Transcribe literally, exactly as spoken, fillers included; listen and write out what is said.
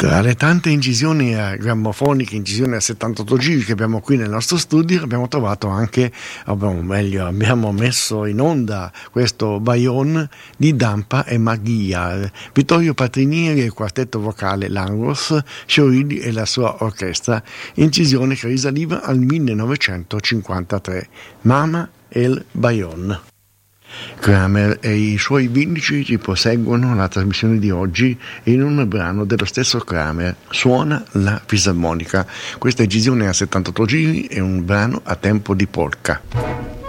Tra le tante incisioni a grammofoniche, incisioni a settantotto giri che abbiamo qui nel nostro studio, abbiamo trovato anche, o meglio, abbiamo messo in onda questo Bayonne di Dampa e Maghia, Vittorio Patrinieri e il quartetto vocale Langros, Scioridi e la sua orchestra, incisione che risaliva al millenovecentocinquantatré, Mama el Bayonne. Kramer e i suoi vindici ci proseguono la trasmissione di oggi in un brano dello stesso Kramer, Suona la fisarmonica. Questa incisione a settantotto giri è un brano a tempo di polka.